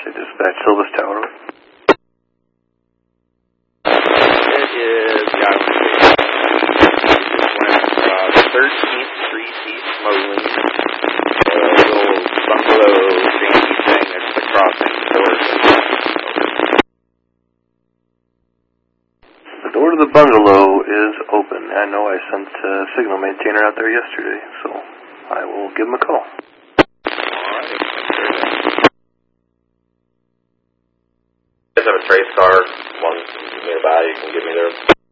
Say dispatch Silvis Tower. It is, yeah, 13th Street East Moline. Little bungalow thingy thing at the crossing door. The door to the bungalow is open. I know I sent a signal maintainer out there yesterday, so I will give him a call. Alright. You guys have a trace car? One nearby you can give me there.